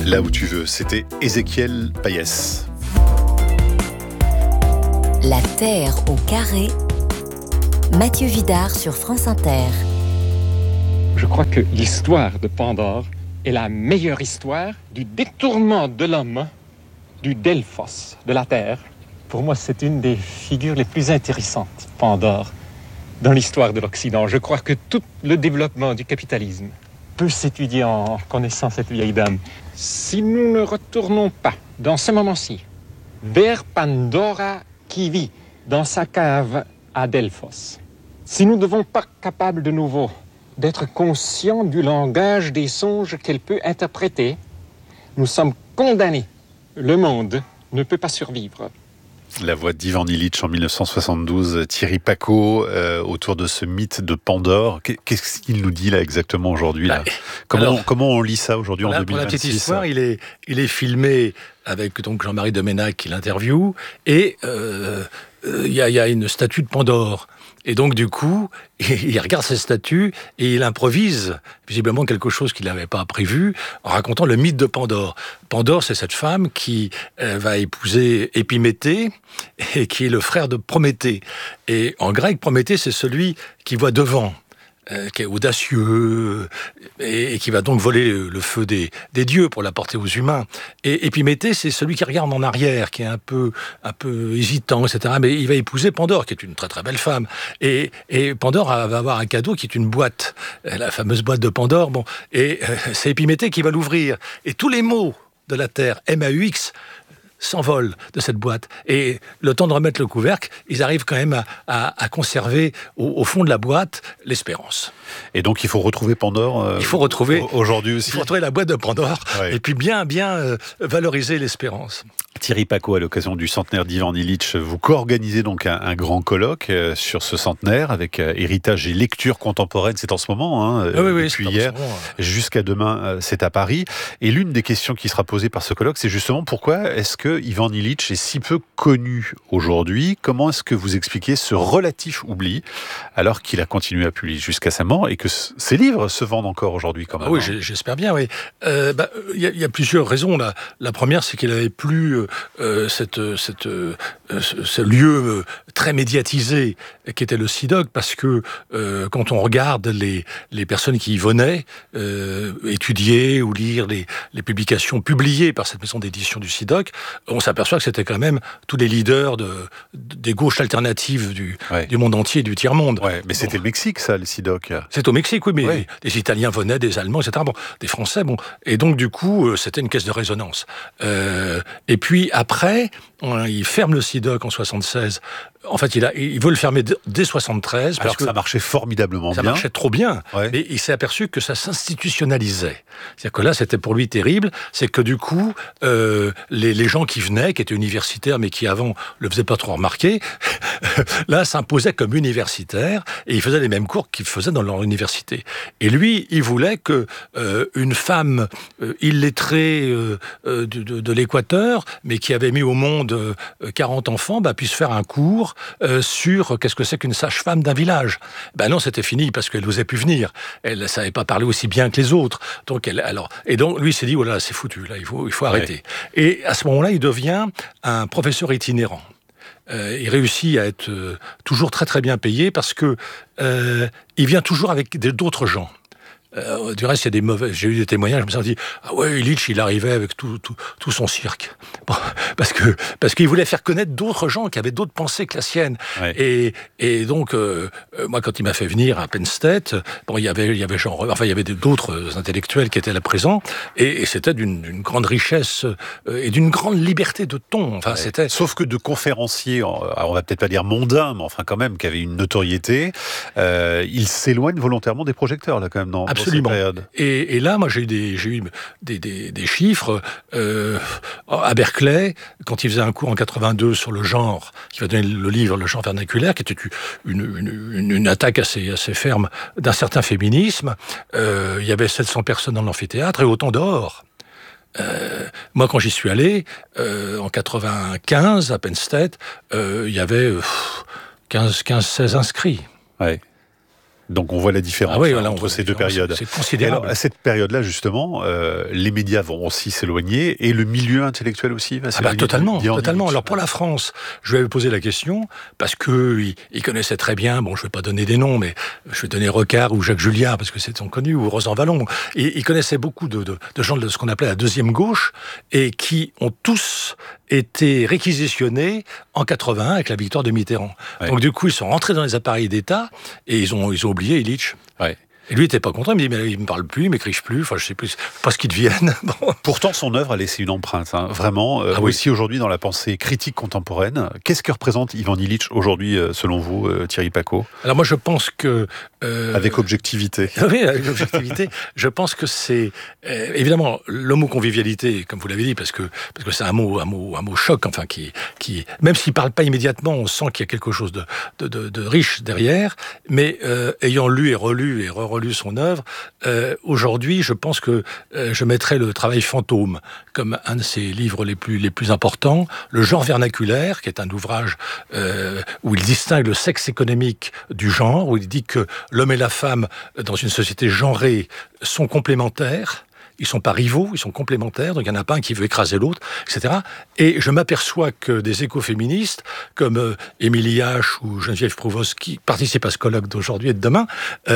Là où tu veux, c'était Ézéchiel Payès. La Terre au carré, Mathieu Vidard sur France Inter. Je crois que l'histoire de Pandore est la meilleure histoire du détournement de l'homme du Delphos, de la Terre. Pour moi, c'est une des figures les plus intéressantes, Pandore, dans l'histoire de l'Occident. Je crois que tout le développement du capitalisme peut s'étudier en connaissant cette vieille dame. Si nous ne retournons pas, dans ce moment-ci, vers Pandora qui vit dans sa cave à Delphos, si nous ne devons pas capables de nouveau d'être conscients du langage des songes qu'elle peut interpréter, nous sommes condamnés. Le monde ne peut pas survivre. La voix d'Ivan Illich en 1972, Thierry Pacaud, autour de ce mythe de Pandore. Qu'est-ce qu'il nous dit là exactement aujourd'hui là ? Comment on lit ça aujourd'hui en 2026 ? Pour la petite histoire, il est filmé avec donc Jean-Marie Doménac qui l'interviewe, et il y a une statue de Pandore. Et donc, du coup, il regarde cette statue et il improvise, visiblement quelque chose qu'il n'avait pas prévu, en racontant le mythe de Pandore. Pandore, c'est cette femme qui va épouser Épiméthée, et qui est le frère de Prométhée. Et en grec, Prométhée, c'est celui qui voit devant, qui est audacieux, et qui va donc voler le feu des dieux pour l'apporter aux humains. Et Épiméthée, c'est celui qui regarde en arrière, qui est un peu hésitant, etc. Mais il va épouser Pandore, qui est une très très belle femme. Et Pandore va avoir un cadeau qui est une boîte, la fameuse boîte de Pandore. Bon, et c'est Épiméthée qui va l'ouvrir. Et tous les mots de la Terre, MAUX, s'envolent de cette boîte. Et le temps de remettre le couvercle, ils arrivent quand même à conserver au fond de la boîte l'espérance. Et donc il faut retrouver Pandore il faut retrouver, aujourd'hui aussi. Il faut retrouver la boîte de Pandore, ouais. Et puis bien valoriser l'espérance. Thierry Pacaud, à l'occasion du centenaire d'Ivan Illich, vous co-organisez donc un grand colloque sur ce centenaire avec héritage et lecture contemporaine. C'est en ce moment, depuis hier jusqu'à demain, c'est à Paris. Et l'une des questions qui sera posée par ce colloque, c'est justement pourquoi est-ce que Ivan Illich est si peu connu aujourd'hui ? Comment est-ce que vous expliquez ce relatif oubli alors qu'il a continué à publier jusqu'à sa mort et que ses livres se vendent encore aujourd'hui quand même ? Oui, j'espère bien, oui. Il y a plusieurs raisons. La première, c'est qu'il n'avait plus ce lieu très médiatisé qu'était le SIDOC, parce que quand on regarde les personnes qui y venaient étudier ou lire les publications publiées par cette maison d'édition du SIDOC, on s'aperçoit que c'était quand même tous les leaders des gauches alternatives du monde entier, du tiers-monde. Ouais, mais c'était le Mexique, ça, le SIDOC. C'est au Mexique, oui, mais des Italiens venaient, des Allemands, etc. Bon, des Français, bon. Et donc, du coup, c'était une caisse de résonance. Et puis, après, il ferme le SIDOC en 76. En fait, il veut le fermer dès 73. Alors que ça marchait formidablement bien. Ça marchait trop bien. Ouais. Mais il s'est aperçu que ça s'institutionnalisait. C'est-à-dire que là, c'était pour lui terrible. C'est que du coup, les gens qui venaient, qui étaient universitaires, mais qui avant le faisaient pas trop remarquer, là, s'imposaient comme universitaires et ils faisaient les mêmes cours qu'ils faisaient dans leur université. Et lui, il voulait que une femme illettrée de l'Équateur, mais qui avait mis au monde 40 enfants, puisse faire un cours sur qu'est-ce que c'est qu'une sage-femme d'un village. Non, c'était fini parce qu'elle n'osait plus venir. Elle ne savait pas parler aussi bien que les autres. Donc lui, il s'est dit, oh là, c'est foutu, là, il faut arrêter. Et à ce moment-là, il devient un professeur itinérant. Il réussit à être toujours très très bien payé parce que il vient toujours avec d'autres gens. Du reste, j'ai eu des témoignages, je me suis dit, ah ouais, Illich, il arrivait avec tout son cirque. Bon, parce qu'il voulait faire connaître d'autres gens qui avaient d'autres pensées que la sienne. Ouais. Et donc, moi, quand il m'a fait venir à Penn State, il y avait d'autres intellectuels qui étaient là présents, et c'était d'une grande richesse et d'une grande liberté de ton. Enfin, c'était... Sauf que de conférenciers, on va peut-être pas dire mondains, mais enfin quand même, qui avaient une notoriété, il s'éloigne volontairement des projecteurs, là, quand même, Absolument. Et là, moi, j'ai eu des chiffres à Berkeley, quand il faisait un cours en 82 sur le genre, qui va donner le livre Le genre vernaculaire, qui était une attaque assez ferme d'un certain féminisme. Il y avait 700 personnes dans l'amphithéâtre et autant dehors. Moi, quand j'y suis allé, en 95, à Penn State, il y avait 15-16 inscrits. Ouais. Donc on voit la différence entre ces deux périodes. C'est considérable. Alors, à cette période-là, justement, les médias vont aussi s'éloigner et le milieu intellectuel aussi va s'éloigner. Totalement. Alors pour la France, je lui avais posé la question parce qu'il connaissait très bien, bon je ne vais pas donner des noms, mais je vais donner Recart ou Jacques Julliard parce que c'est son connu, ou Rosan Vallon. Et il connaissait beaucoup de gens de ce qu'on appelait la deuxième gauche et qui ont tous été réquisitionnés en 81 avec la victoire de Mitterrand. Ouais. Donc du coup, ils sont rentrés dans les appareils d'État et ils ont oublié Illich. Ouais. Et lui, il n'était pas content, il me dit, mais il ne me parle plus, il ne m'écrive plus, enfin, je ne sais plus, pas ce qu'ils deviennent. Bon. Pourtant, son œuvre a laissé une empreinte, vraiment, aussi aujourd'hui dans la pensée critique contemporaine. Qu'est-ce que représente Ivan Illich aujourd'hui, selon vous, Thierry Pacaud ? Alors moi, je pense que... Avec objectivité. Oui, avec objectivité. Je pense que c'est, évidemment, l'homoconvivialité, comme vous l'avez dit, parce que c'est un mot choc, enfin, qui même s'il ne parle pas immédiatement, on sent qu'il y a quelque chose de riche derrière, mais ayant lu et relu et relu son œuvre, aujourd'hui, je pense que je mettrais le travail fantôme comme un de ses livres les plus importants, le genre vernaculaire, qui est un ouvrage où il distingue le sexe économique du genre, où il dit que l'homme et la femme, dans une société genrée, sont complémentaires. Ils ne sont pas rivaux, ils sont complémentaires, donc il n'y en a pas un qui veut écraser l'autre, etc. Et je m'aperçois que des écoféministes, comme Émilie H ou Geneviève Prouvost, qui participent à ce colloque d'aujourd'hui et de demain,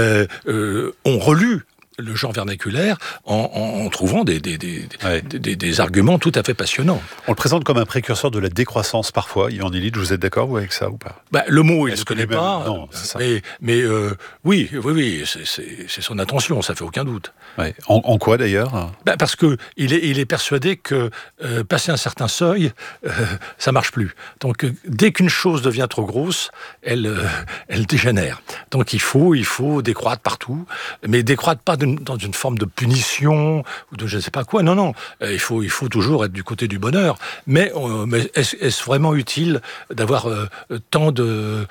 ont relu le genre vernaculaire en trouvant des arguments tout à fait passionnants. On le présente comme un précurseur de la décroissance parfois. Ivan Illich, vous êtes d'accord vous, avec ça ou pas ? Le mot, il ne se connaît pas. Non, c'est ça. Mais oui, c'est son intention, ça fait aucun doute. Ouais. En quoi d'ailleurs ? Parce que il est persuadé que passer un certain seuil, ça marche plus. Donc dès qu'une chose devient trop grosse, elle dégénère. Donc il faut décroître partout, mais décroître pas dans une forme de punition ou de je ne sais pas quoi. Non. Il faut toujours être du côté du bonheur. Mais est-ce vraiment utile d'avoir tant de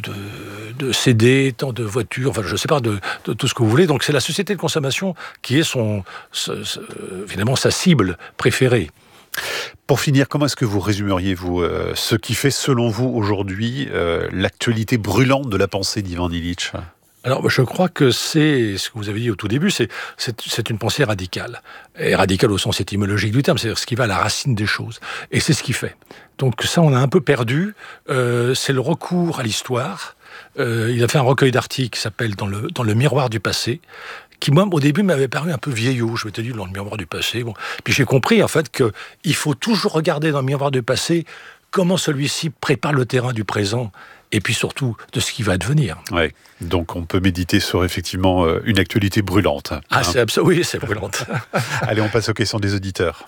CD, tant de voitures, enfin je ne sais pas, de tout ce que vous voulez. Donc c'est la société de consommation qui est finalement sa cible préférée. Pour finir, comment est-ce que vous résumeriez, vous, ce qui fait, selon vous, aujourd'hui, l'actualité brûlante de la pensée d'Ivan Illich ? Alors, je crois que c'est ce que vous avez dit au tout début, c'est une pensée radicale. Et radicale au sens étymologique du terme, c'est-à-dire ce qui va à la racine des choses. Et c'est ce qu'il fait. Donc ça, on a un peu perdu. C'est le recours à l'histoire. Il a fait un recueil d'articles qui s'appelle Dans le miroir du passé, qui, moi, au début, m'avait paru un peu vieillot. Je m'étais dit, dans le miroir du passé. Bon. Puis j'ai compris, en fait, qu'il faut toujours regarder dans le miroir du passé comment celui-ci prépare le terrain du présent et puis surtout de ce qui va advenir. Ouais. Donc on peut méditer sur effectivement une actualité brûlante. Oui, c'est brûlante. Allez, on passe aux questions des auditeurs.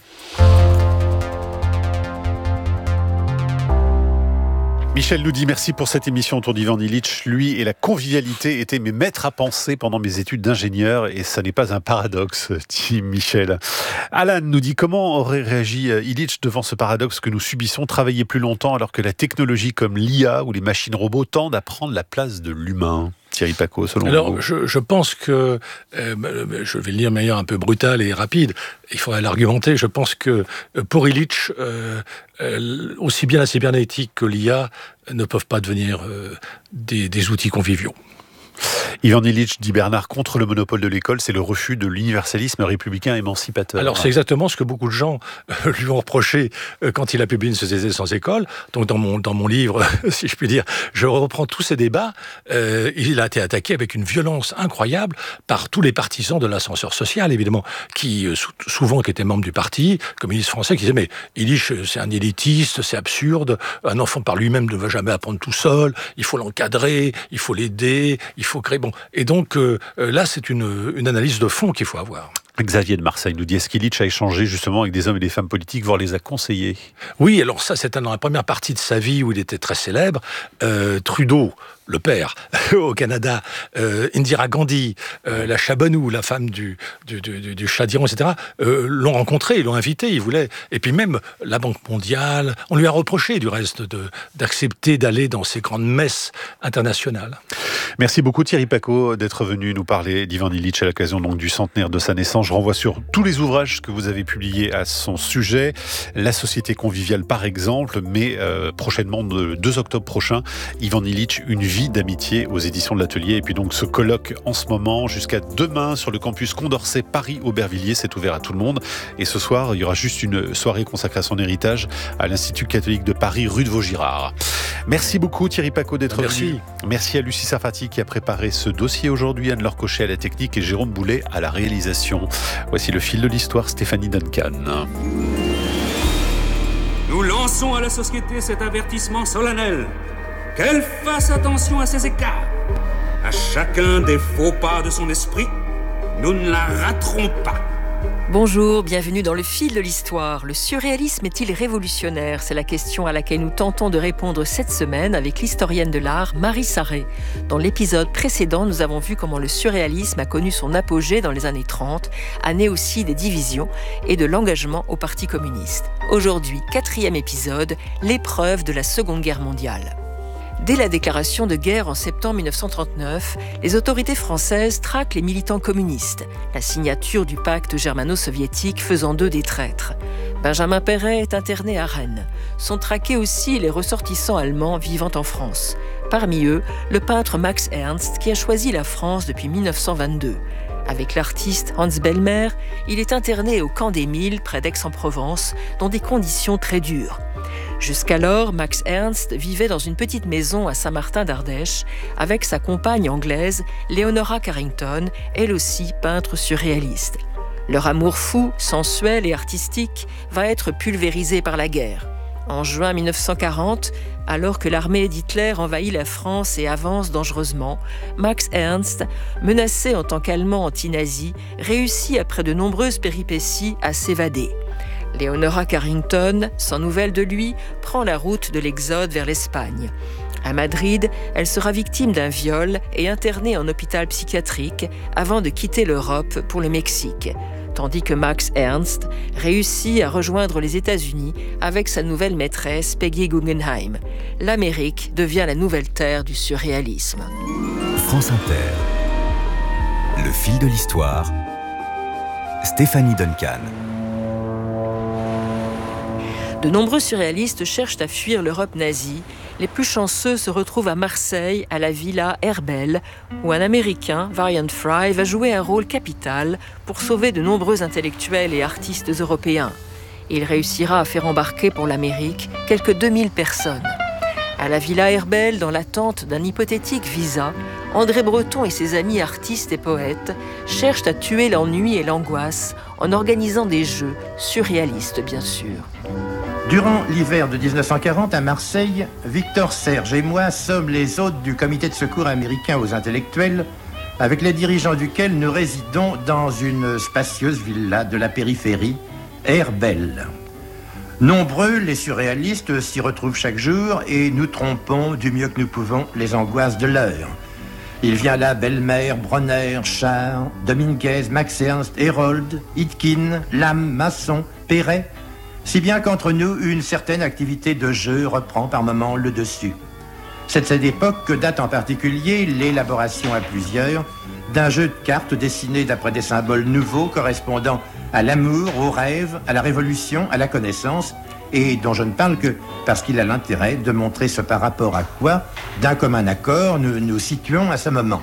Michel nous dit merci pour cette émission autour d'Ivan Illich. Lui et la convivialité étaient mes maîtres à penser pendant mes études d'ingénieur et ça n'est pas un paradoxe, dit Michel. Alan nous dit comment aurait réagi Illich devant ce paradoxe que nous subissons, travailler plus longtemps alors que la technologie comme l'IA ou les machines robots tendent à prendre la place de l'humain. Thierry Pacaud, selon vous. Alors, je pense que, je vais le dire de manière un peu brutale et rapide, il faudrait l'argumenter, je pense que pour Illich, aussi bien la cybernétique que l'IA ne peuvent pas devenir des outils conviviaux. Ivan Illich, dit Bernard, contre le monopole de l'école, c'est le refus de l'universalisme républicain émancipateur. Alors c'est exactement ce que beaucoup de gens lui ont reproché quand il a publié Une société sans école. Donc dans mon livre, si je puis dire, je reprends tous ces débats. Il a été attaqué avec une violence incroyable par tous les partisans de l'ascenseur social, évidemment, qui souvent qui étaient membres du parti, communiste français, qui disaient mais Illich c'est un élitiste, c'est absurde, un enfant par lui-même ne va jamais apprendre tout seul, il faut l'encadrer, il faut l'aider, il faut créer... Bon. Et donc, là, c'est une analyse de fond qu'il faut avoir. Xavier de Marseille nous dit, est-ce qu'Illich a échangé justement avec des hommes et des femmes politiques, voire les a conseillés ? Oui, alors ça, c'était dans la première partie de sa vie où il était très célèbre. Trudeau, le père, au Canada, Indira Gandhi, la Chabanou, la femme du Shah d'Iran, etc., l'ont rencontré, ils l'ont invité, ils voulaient... Et puis même la Banque mondiale, on lui a reproché du reste d'accepter d'aller dans ces grandes messes internationales. Merci beaucoup Thierry Pacaud d'être venu nous parler d'Ivan Illich à l'occasion donc du centenaire de sa naissance. intéressant. Je renvoie sur tous les ouvrages que vous avez publiés à son sujet. La société conviviale, par exemple, mais prochainement, le 2 octobre prochain, Ivan Illich, Une vie d'amitié aux éditions de l'Atelier. Et puis donc ce colloque en ce moment jusqu'à demain sur le campus Condorcet Paris-Aubervilliers. C'est ouvert à tout le monde. Et ce soir, il y aura juste une soirée consacrée à son héritage à l'Institut catholique de Paris, rue de Vaugirard. Merci beaucoup Thierry Pacaud d'être venu. Merci à Lucie Sarfati qui a préparé ce dossier aujourd'hui, Anne-Laure Cochet à la technique et Jérôme Boulet à la réalisation. Voici le fil de l'histoire, Stéphanie Duncan. Nous lançons à la société cet avertissement solennel. Qu'elle fasse attention à ses écarts. À chacun des faux pas de son esprit, nous ne la raterons pas. Bonjour, bienvenue dans le fil de l'histoire. Le surréalisme est-il révolutionnaire ? C'est la question à laquelle nous tentons de répondre cette semaine avec l'historienne de l'art Marie Sarré. Dans l'épisode précédent, nous avons vu comment le surréalisme a connu son apogée dans les années 30, année aussi des divisions et de l'engagement au Parti communiste. Aujourd'hui, 4e épisode, l'épreuve de la Seconde Guerre mondiale. Dès la déclaration de guerre en septembre 1939, les autorités françaises traquent les militants communistes, la signature du pacte germano-soviétique faisant d'eux des traîtres. Benjamin Péret est interné à Rennes. Sont traqués aussi les ressortissants allemands vivant en France. Parmi eux, le peintre Max Ernst qui a choisi la France depuis 1922. Avec l'artiste Hans Bellmer, il est interné au camp d'Émile, près d'Aix-en-Provence, dans des conditions très dures. Jusqu'alors, Max Ernst vivait dans une petite maison à Saint-Martin d'Ardèche avec sa compagne anglaise, Leonora Carrington, elle aussi peintre surréaliste. Leur amour fou, sensuel et artistique va être pulvérisé par la guerre. En juin 1940, alors que l'armée d'Hitler envahit la France et avance dangereusement, Max Ernst, menacé en tant qu'Allemand anti-nazi, réussit après de nombreuses péripéties à s'évader. Leonora Carrington, sans nouvelles de lui, prend la route de l'exode vers l'Espagne. À Madrid, elle sera victime d'un viol et internée en hôpital psychiatrique avant de quitter l'Europe pour le Mexique. Tandis que Max Ernst réussit à rejoindre les États-Unis avec sa nouvelle maîtresse Peggy Guggenheim. L'Amérique devient la nouvelle terre du surréalisme. France Inter. Le fil de l'histoire. Stéphanie Duncan. De nombreux surréalistes cherchent à fuir l'Europe nazie. Les plus chanceux se retrouvent à Marseille, à la Villa Herbel, où un Américain, Varian Fry, va jouer un rôle capital pour sauver de nombreux intellectuels et artistes européens. Il réussira à faire embarquer pour l'Amérique quelques 2000 personnes. À la Villa Herbel, dans l'attente d'un hypothétique visa, André Breton et ses amis artistes et poètes cherchent à tuer l'ennui et l'angoisse en organisant des jeux, surréalistes bien sûr. Durant l'hiver de 1940, à Marseille, Victor Serge et moi sommes les hôtes du comité de secours américain aux intellectuels, avec les dirigeants duquel nous résidons dans une spacieuse villa de la périphérie, Herbel. Nombreux, les surréalistes s'y retrouvent chaque jour et nous trompons du mieux que nous pouvons les angoisses de l'heure. Il vient là Bellmer, Bronner, Char, Dominguez, Max Ernst, Herold, Hitkin, Lam, Masson, Perret, si bien qu'entre nous, une certaine activité de jeu reprend par moments le dessus. C'est de cette époque que date en particulier l'élaboration à plusieurs d'un jeu de cartes dessiné d'après des symboles nouveaux correspondant à l'amour, au rêve, à la révolution, à la connaissance, et dont je ne parle que parce qu'il a l'intérêt de montrer ce par rapport à quoi, d'un commun accord, nous nous situons à ce moment.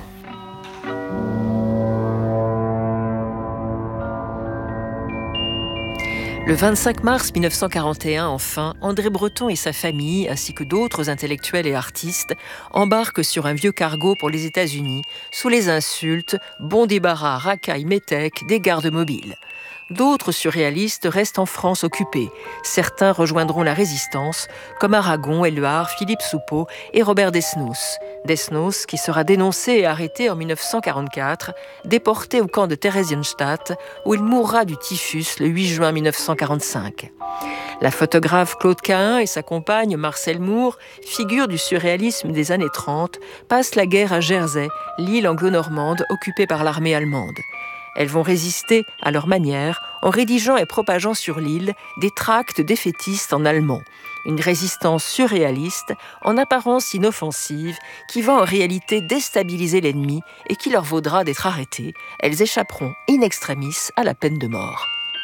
Le 25 mars 1941, enfin, André Breton et sa famille, ainsi que d'autres intellectuels et artistes, embarquent sur un vieux cargo pour les États-Unis, sous les insultes, bon débarras, racailles, métèques, des gardes mobiles. D'autres surréalistes restent en France occupés. Certains rejoindront la résistance, comme Aragon, Éluard, Philippe Soupeau et Robert Desnos. Desnos, qui sera dénoncé et arrêté en 1944, déporté au camp de Theresienstadt, où il mourra du typhus le 8 juin 1945. La photographe Claude Cahun et sa compagne Marcel Moore, figure du surréalisme des années 30, passent la guerre à Jersey, l'île anglo-normande occupée par l'armée allemande. Elles vont résister à leur manière en rédigeant et propageant sur l'île des tracts défaitistes en allemand. Une résistance surréaliste, en apparence inoffensive, qui va en réalité déstabiliser l'ennemi et qui leur vaudra d'être arrêtées. Elles échapperont in extremis à la peine de mort.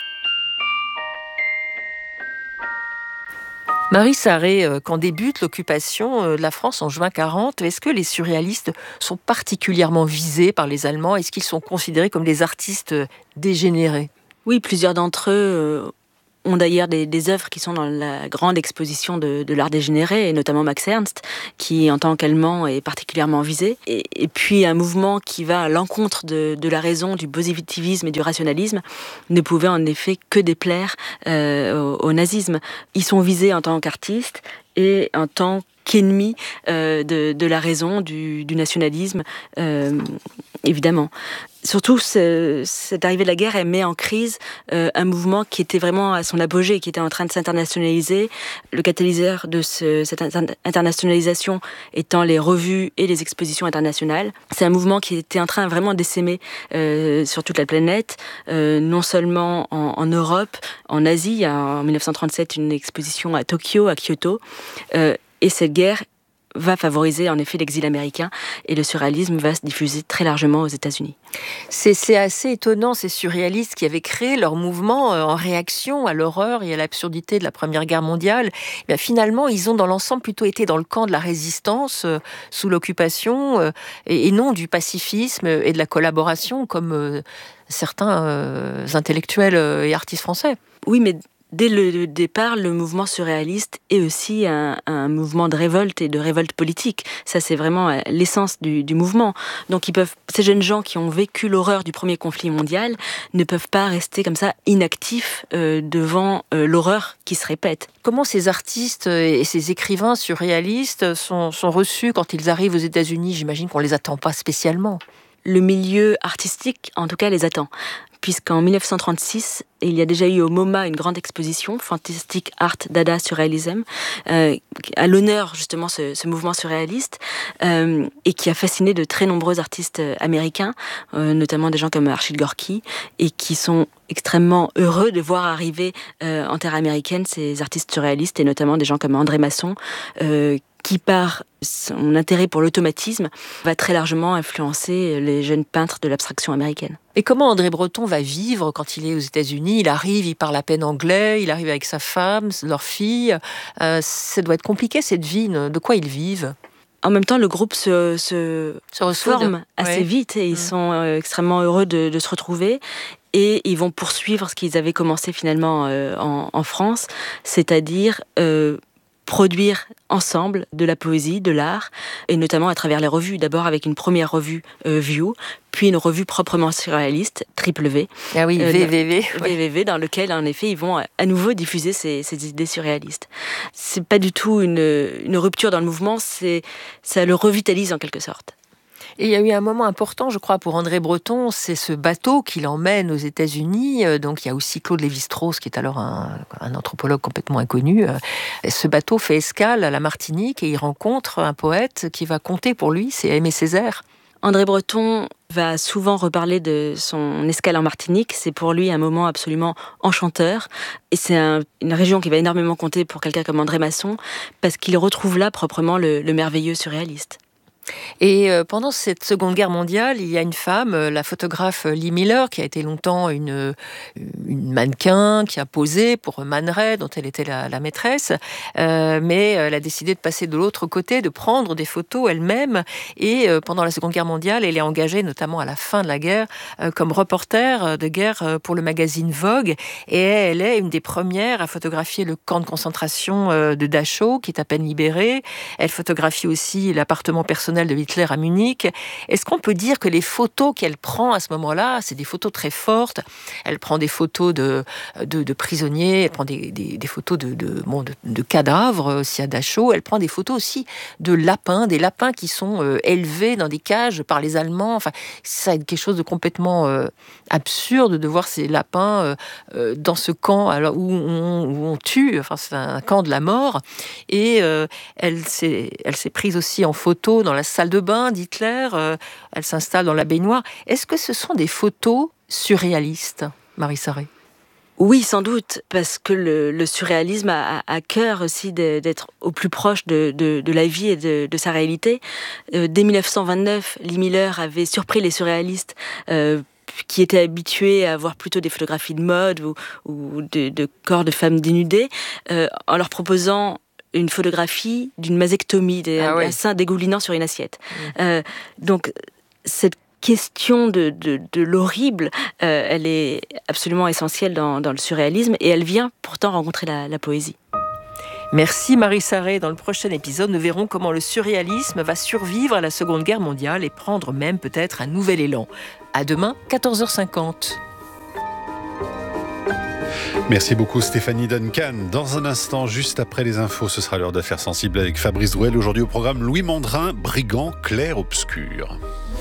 Marie Sarré, quand débute l'occupation de la France en juin 40, est-ce que les surréalistes sont particulièrement visés par les Allemands ? Est-ce qu'ils sont considérés comme des artistes dégénérés ? Oui, plusieurs d'entre eux ont d'ailleurs des œuvres qui sont dans la grande exposition de l'art dégénéré, et notamment Max Ernst, qui en tant qu'Allemand est particulièrement visé. Et puis un mouvement qui va à l'encontre de la raison, du positivisme et du rationalisme, ne pouvait en effet que déplaire au nazisme. Ils sont visés en tant qu'artistes et en tant qu'ennemis de la raison, du nationalisme, évidemment. Surtout, cette arrivée de la guerre, elle met en crise un mouvement qui était vraiment à son apogée, qui était en train de s'internationaliser. Le catalyseur de cette internationalisation étant les revues et les expositions internationales. C'est un mouvement qui était en train vraiment d'essaimer sur toute la planète, non seulement en Europe, en Asie. Il y a en 1937 une exposition à Tokyo, à Kyoto. Et cette guerre va favoriser en effet l'exil américain et le surréalisme va se diffuser très largement aux États-Unis. C'est assez étonnant, ces surréalistes qui avaient créé leur mouvement en réaction à l'horreur et à l'absurdité de la Première Guerre mondiale. Bien, finalement, ils ont dans l'ensemble plutôt été dans le camp de la résistance sous l'occupation et non du pacifisme et de la collaboration comme certains intellectuels et artistes français. Oui, mais dès le départ, le mouvement surréaliste est aussi un mouvement de révolte et de révolte politique. Ça, c'est vraiment l'essence du mouvement. Donc, ces jeunes gens qui ont vécu l'horreur du premier conflit mondial ne peuvent pas rester comme ça inactifs devant l'horreur qui se répète. Comment ces artistes et ces écrivains surréalistes sont reçus quand ils arrivent aux États-Unis ? J'imagine qu'on les attend pas spécialement. Le milieu artistique, en tout cas, les attend. Puisqu'en 1936, il y a déjà eu au MoMA une grande exposition, Fantastic Art Dada Surrealism, à l'honneur justement ce mouvement surréaliste, et qui a fasciné de très nombreux artistes américains, notamment des gens comme Archie Gorky, et qui sont extrêmement heureux de voir arriver en terre américaine ces artistes surréalistes, et notamment des gens comme André Masson, qui par son intérêt pour l'automatisme va très largement influencer les jeunes peintres de l'abstraction américaine. Et comment André Breton va vivre quand il est aux États-Unis ? Il arrive, il parle à peine anglais, il arrive avec sa femme, leur fille. Ça doit être compliqué cette vie. De quoi ils vivent ? En même temps, le groupe se forme assez vite et ils sont extrêmement heureux de se retrouver. Et ils vont poursuivre ce qu'ils avaient commencé finalement en France, c'est-à-dire produire ensemble de la poésie, de l'art, et notamment à travers les revues. D'abord avec une première revue View, puis une revue proprement surréaliste, W. Ah oui, VVV. VVV, dans lequel, en effet, ils vont à nouveau diffuser ces idées surréalistes. C'est pas du tout une rupture dans le mouvement, ça le revitalise en quelque sorte. Et il y a eu un moment important, je crois, pour André Breton, c'est ce bateau qui l'emmène aux États-Unis. Donc il y a aussi Claude Lévi-Strauss, qui est alors un anthropologue complètement inconnu. Ce bateau fait escale à la Martinique et il rencontre un poète qui va compter pour lui, c'est Aimé Césaire. André Breton va souvent reparler de son escale en Martinique. C'est pour lui un moment absolument enchanteur. Et c'est une région qui va énormément compter pour quelqu'un comme André Masson, parce qu'il retrouve là proprement le merveilleux surréaliste. Et pendant cette Seconde Guerre mondiale, il y a une femme, la photographe Lee Miller, qui a été longtemps une mannequin, qui a posé pour Man Ray, dont elle était la maîtresse, mais elle a décidé de passer de l'autre côté, de prendre des photos elle-même, et pendant la Seconde Guerre mondiale, elle est engagée, notamment à la fin de la guerre, comme reporter de guerre pour le magazine Vogue, et elle est une des premières à photographier le camp de concentration de Dachau, qui est à peine libéré. Elle photographie aussi l'appartement personnel de Hitler à Munich. Est-ce qu'on peut dire que les photos qu'elle prend à ce moment-là, c'est des photos très fortes? Elle prend des photos de prisonniers, elle prend des photos de cadavres aussi à Dachau, elle prend des photos aussi de lapins, des lapins qui sont élevés dans des cages par les Allemands. Enfin, ça est quelque chose de complètement absurde de voir ces lapins dans ce camp alors, où on tue, enfin c'est un camp de la mort. Et elle s'est prise aussi en photo dans la salle de bain d'Hitler, elle s'installe dans la baignoire. Est-ce que ce sont des photos surréaliste, Marie Sarré? Oui, sans doute, parce que le surréalisme a à cœur aussi d'être au plus proche de la vie et de sa réalité. Dès 1929, Lee Miller avait surpris les surréalistes qui étaient habitués à voir plutôt des photographies de mode ou de corps de femmes dénudées, en leur proposant une photographie d'une mastectomie, un sein dégoulinant sur une assiette. Donc, cette question de l'horrible, elle est absolument essentielle dans le surréalisme et elle vient pourtant rencontrer la poésie. Merci Marie Sarré. Dans le prochain épisode, nous verrons comment le surréalisme va survivre à la Seconde Guerre mondiale et prendre même peut-être un nouvel élan. À demain, 14h50. Merci beaucoup Stéphanie Duncan. Dans un instant, juste après les infos, ce sera l'heure d'affaires sensibles avec Fabrice Drouel. Aujourd'hui au programme, Louis Mondrin, brigand clair-obscur.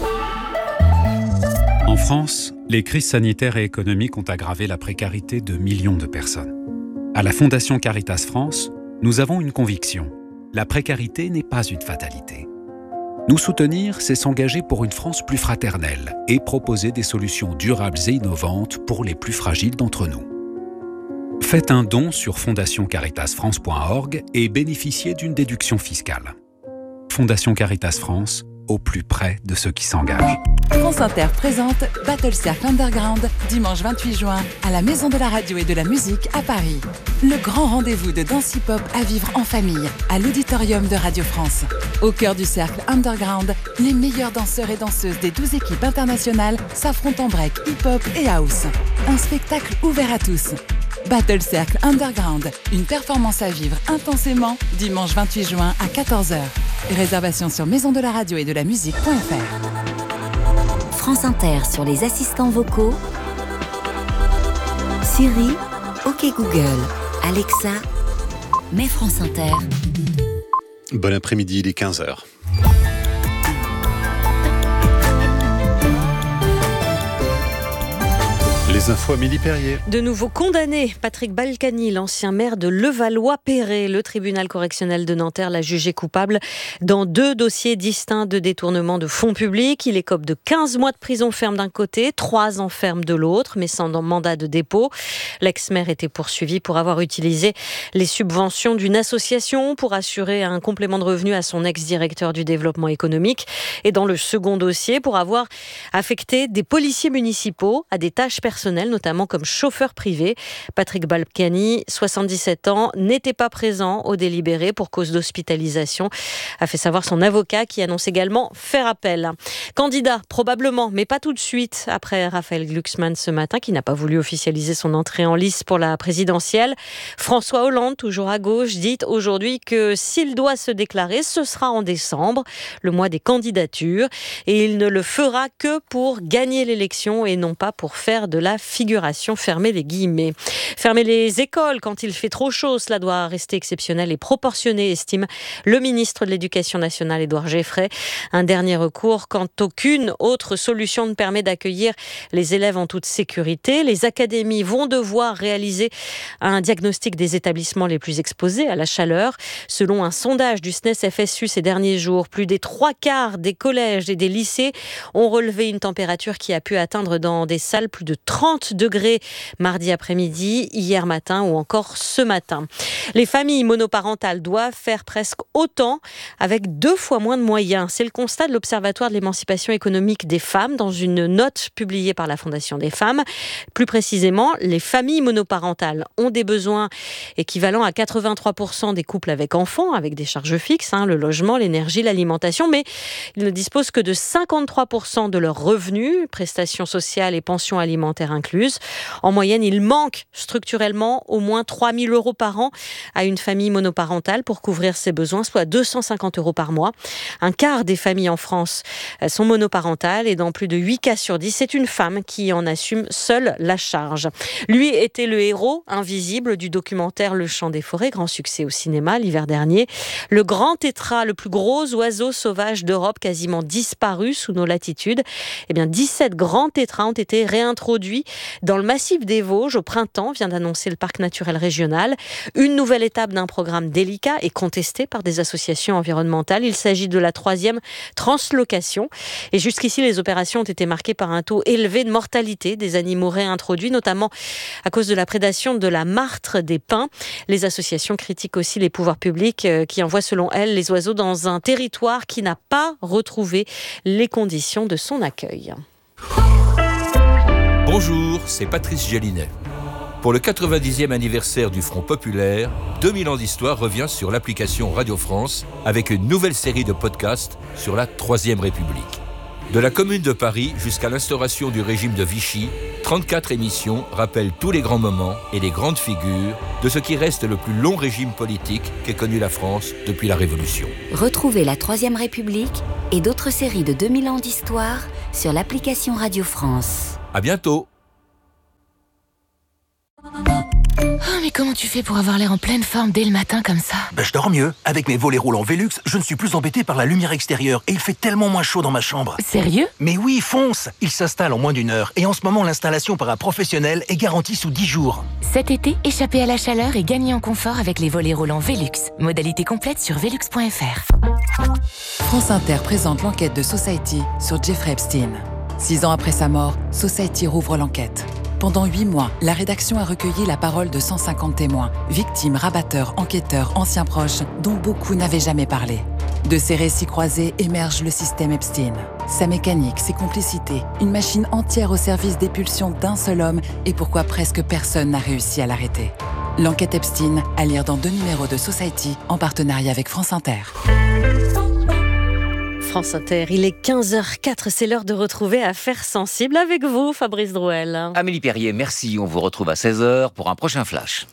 En France, les crises sanitaires et économiques ont aggravé la précarité de millions de personnes. À la Fondation Caritas France, nous avons une conviction. La précarité n'est pas une fatalité. Nous soutenir, c'est s'engager pour une France plus fraternelle et proposer des solutions durables et innovantes pour les plus fragiles d'entre nous. Faites un don sur fondationcaritasfrance.org et bénéficiez d'une déduction fiscale. Fondation Caritas France, au plus près de ceux qui s'engagent. France Inter présente Battle Circle Underground, dimanche 28 juin, à la Maison de la Radio et de la Musique à Paris. Le grand rendez-vous de danse hip-hop à vivre en famille, à l'auditorium de Radio France. Au cœur du Cercle Underground, les meilleurs danseurs et danseuses des 12 équipes internationales s'affrontent en break, hip-hop et house. Un spectacle ouvert à tous. Battle Circle Underground, une performance à vivre intensément, dimanche 28 juin à 14h. Réservation sur maisondelaradio et de la musique.fr. France Inter sur les assistants vocaux. Siri, OK Google, Alexa, mets France Inter. Bon après-midi, il est 15h. Les infos, Amélie Perrier. De nouveau condamné, Patrick Balkany, l'ancien maire de Levallois-Perret. Le tribunal correctionnel de Nanterre l'a jugé coupable dans 2 dossiers distincts de détournement de fonds publics. Il écope de 15 mois de prison ferme d'un côté, 3 ans ferme de l'autre, mais sans mandat de dépôt. L'ex-maire était poursuivi pour avoir utilisé les subventions d'une association pour assurer un complément de revenus à son ex-directeur du développement économique. Et dans le second dossier, pour avoir affecté des policiers municipaux à des tâches personnelles, notamment comme chauffeur privé. Patrick Balkany, 77 ans, n'était pas présent au délibéré pour cause d'hospitalisation, a fait savoir son avocat qui annonce également faire appel. Candidat, probablement, mais pas tout de suite, après Raphaël Glucksmann ce matin, qui n'a pas voulu officialiser son entrée en lice pour la présidentielle. François Hollande, toujours à gauche, dit aujourd'hui que s'il doit se déclarer, ce sera en décembre, le mois des candidatures, et il ne le fera que pour gagner l'élection et non pas pour faire de la figuration, fermez les guillemets. Fermer les écoles quand il fait trop chaud, cela doit rester exceptionnel et proportionné, estime le ministre de l'Éducation nationale, Édouard Geffray. Un dernier recours quand aucune autre solution ne permet d'accueillir les élèves en toute sécurité. Les académies vont devoir réaliser un diagnostic des établissements les plus exposés à la chaleur. Selon un sondage du SNES-FSU ces derniers jours, plus des 3/4 des collèges et des lycées ont relevé une température qui a pu atteindre dans des salles plus de 30 degrés mardi après-midi, hier matin ou encore ce matin. Les familles monoparentales doivent faire presque autant avec 2 fois moins de moyens. C'est le constat de l'Observatoire de l'émancipation économique des femmes dans une note publiée par la Fondation des femmes. Plus précisément, les familles monoparentales ont des besoins équivalents à 83% des couples avec enfants, avec des charges fixes, le logement, l'énergie, l'alimentation, mais ils ne disposent que de 53% de leurs revenus, prestations sociales et pensions alimentaires incluses. En moyenne, il manque structurellement au moins 3 000 € par an à une famille monoparentale pour couvrir ses besoins, soit 250 € par mois. Un quart des familles en France sont monoparentales et dans plus de 8 cas sur 10, c'est une femme qui en assume seule la charge. Lui était le héros invisible du documentaire Le Chant des forêts, grand succès au cinéma l'hiver dernier. Le grand tétras, le plus gros oiseau sauvage d'Europe, quasiment disparu sous nos latitudes. 17 grands tétras ont été réintroduits dans le massif des Vosges au printemps, vient d'annoncer le parc naturel régional. Une nouvelle étape d'un programme délicat et contesté par des associations environnementales. Il s'agit de la 3e translocation. Et jusqu'ici, les opérations ont été marquées par un taux élevé de mortalité des animaux réintroduits, notamment à cause de la prédation de la martre des pins. Les associations critiquent aussi les pouvoirs publics qui envoient, selon elles, les oiseaux dans un territoire qui n'a pas retrouvé les conditions de son accueil. Bonjour, c'est Patrice Gélinet. Pour le 90e anniversaire du Front Populaire, 2000 ans d'histoire revient sur l'application Radio France avec une nouvelle série de podcasts sur la Troisième République. De la Commune de Paris jusqu'à l'instauration du régime de Vichy, 34 émissions rappellent tous les grands moments et les grandes figures de ce qui reste le plus long régime politique qu'ait connu la France depuis la Révolution. Retrouvez la Troisième République et d'autres séries de 2000 ans d'histoire sur l'application Radio France. À bientôt. Oh, mais comment tu fais pour avoir l'air en pleine forme dès le matin comme ça ? Je dors mieux. Avec mes volets roulants Velux, je ne suis plus embêté par la lumière extérieure et il fait tellement moins chaud dans ma chambre. Sérieux ? Mais oui, fonce ! Il s'installe en moins d'une heure et en ce moment, l'installation par un professionnel est garantie sous 10 jours. Cet été, échappez à la chaleur et gagnez en confort avec les volets roulants Velux. Modalité complète sur velux.fr. France Inter présente l'enquête de Society sur Jeffrey Epstein. 6 ans après sa mort, Society rouvre l'enquête. Pendant 8 mois, la rédaction a recueilli la parole de 150 témoins, victimes, rabatteurs, enquêteurs, anciens proches, dont beaucoup n'avaient jamais parlé. De ces récits croisés émerge le système Epstein. Sa mécanique, ses complicités, une machine entière au service des pulsions d'un seul homme et pourquoi presque personne n'a réussi à l'arrêter. L'enquête Epstein, à lire dans 2 numéros de Society, en partenariat avec France Inter. France Inter, il est 15h04, c'est l'heure de retrouver Affaires sensibles avec vous, Fabrice Drouel. Amélie Perrier, merci. On vous retrouve à 16h pour un prochain flash.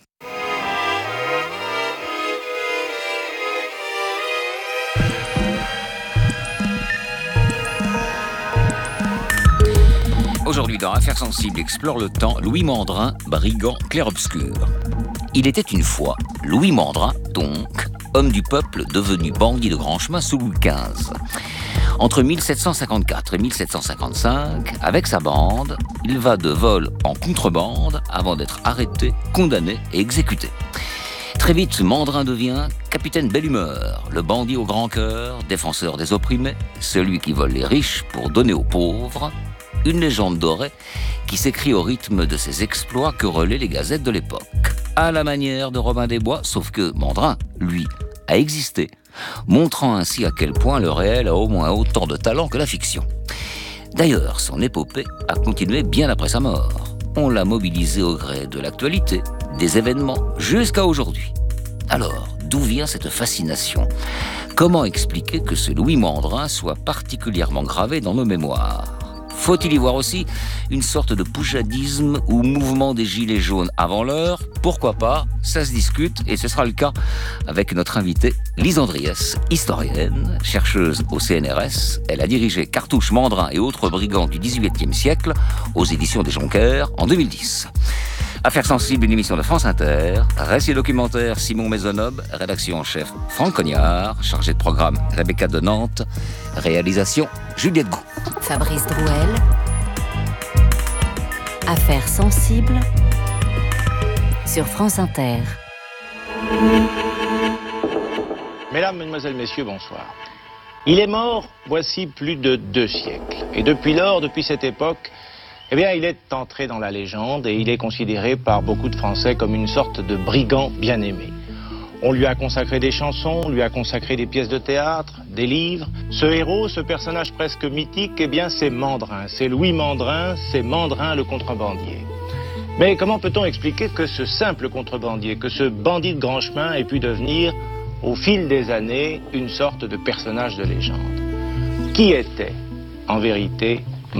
Aujourd'hui, dans Affaires sensibles, explore le temps Louis Mandrin, brigand clair-obscur. Il était une fois Louis Mandrin, donc, homme du peuple devenu bandit de grand chemin sous Louis XV. Entre 1754 et 1755, avec sa bande, il va de vol en contrebande avant d'être arrêté, condamné et exécuté. Très vite, Mandrin devient capitaine belle humeur, le bandit au grand cœur, défenseur des opprimés, celui qui vole les riches pour donner aux pauvres. Une légende dorée qui s'écrit au rythme de ses exploits que relaient les gazettes de l'époque. À la manière de Robin des Bois, sauf que Mandrin, lui, a existé, montrant ainsi à quel point le réel a au moins autant de talent que la fiction. D'ailleurs, son épopée a continué bien après sa mort. On l'a mobilisé au gré de l'actualité, des événements, jusqu'à aujourd'hui. Alors, d'où vient cette fascination ? Comment expliquer que ce Louis Mandrin soit particulièrement gravé dans nos mémoires ? Faut-il y voir aussi une sorte de poujadisme ou mouvement des gilets jaunes avant l'heure ? Pourquoi pas ? Ça se discute et ce sera le cas avec notre invitée Lise Andriès, historienne, chercheuse au CNRS. Elle a dirigé Cartouche, Mandrin et autres brigands du XVIIIe siècle aux éditions des Jonquères en 2010. Affaires sensibles, une émission de France Inter. Récit documentaire Simon Maisonneuve, rédaction en chef Franck Cognard, chargé de programme Rebecca de Nantes, réalisation Juliette Gou. Fabrice Drouel. Affaires sensibles sur France Inter. Mesdames, Mesdemoiselles, Messieurs, bonsoir. Il est mort voici plus de 2 siècles. Et depuis lors, depuis cette époque, eh bien, il est entré dans la légende et il est considéré par beaucoup de Français comme une sorte de brigand bien-aimé. On lui a consacré des chansons, on lui a consacré des pièces de théâtre, des livres. Ce héros, ce personnage presque mythique, eh bien, c'est Mandrin. C'est Louis Mandrin, c'est Mandrin le contrebandier. Mais comment peut-on expliquer que ce simple contrebandier, que ce bandit de grand chemin ait pu devenir, au fil des années, une sorte de personnage de légende ? Qui était, en vérité, Mandrin ?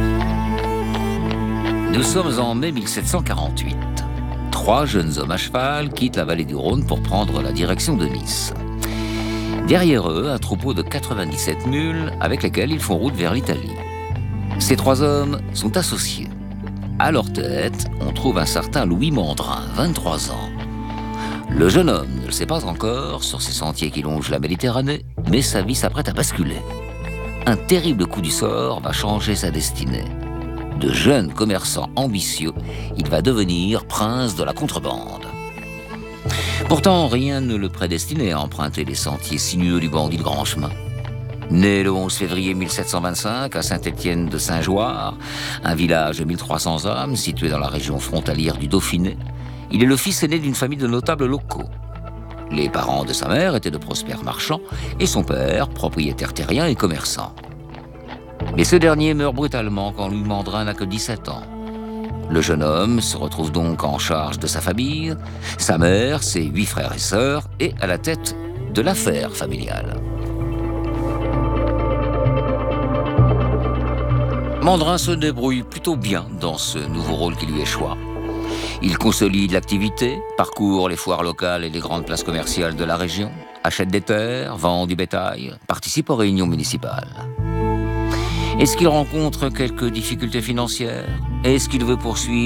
Nous sommes en mai 1748. 3 jeunes hommes à cheval quittent la vallée du Rhône pour prendre la direction de Nice. Derrière eux, un troupeau de 97 mules avec lesquels ils font route vers l'Italie. Ces 3 hommes sont associés. À leur tête, on trouve un certain Louis Mandrin, 23 ans. Le jeune homme ne le sait pas encore sur ces sentiers qui longent la Méditerranée, mais sa vie s'apprête à basculer. Un terrible coup du sort va changer sa destinée. De jeune commerçant ambitieux, il va devenir prince de la contrebande. Pourtant, rien ne le prédestinait à emprunter les sentiers sinueux du bandit de grand chemin. Né le 11 février 1725 à Saint-Étienne de Saint-Joire, un village de 1300 âmes situé dans la région frontalière du Dauphiné, il est le fils aîné d'une famille de notables locaux. Les parents de sa mère étaient de prospères marchands et son père, propriétaire terrien et commerçant. Mais ce dernier meurt brutalement quand Louis Mandrin n'a que 17 ans. Le jeune homme se retrouve donc en charge de sa famille, sa mère, ses 8 frères et sœurs, et à la tête de l'affaire familiale. Mandrin se débrouille plutôt bien dans ce nouveau rôle qui lui échoit. Il consolide l'activité, parcourt les foires locales et les grandes places commerciales de la région, achète des terres, vend du bétail, participe aux réunions municipales. Est-ce qu'il rencontre quelques difficultés financières? Est-ce qu'il veut poursuivre